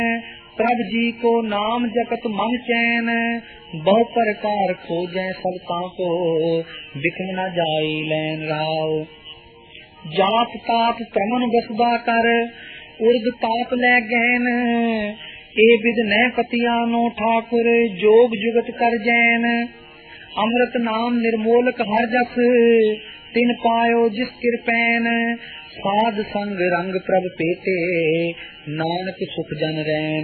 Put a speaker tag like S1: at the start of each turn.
S1: प्रभ जी को नाम जपत मन चैन, बहु प्रकार खोजें सब ताको, बिखम न जाई लैन राव। जाप ताप प्रमन बसबा कर, उर्द ताप लै गहन, ए विद न पतियानो ठाकुर, जोग जुगत कर जैन। अमृत नाम निर्मोलक हर जस, तिन पायो जिस कृपैन, साध संग रंग प्रभ पेते, नानक सुख जन रैन।